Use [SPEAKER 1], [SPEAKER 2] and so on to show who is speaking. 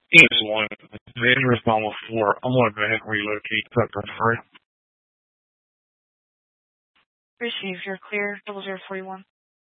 [SPEAKER 1] ES1, dangerous on the floor. I'm going to go ahead and relocate sector 3.
[SPEAKER 2] Receive, you're clear, 0041.